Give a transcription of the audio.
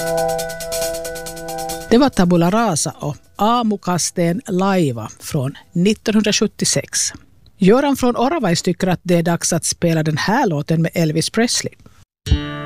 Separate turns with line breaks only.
Det var Tabula Rasa och Aamukasten laiva från 1976. Göran från Oravais tycker att det är dags att spela den här låten med Elvis Presley.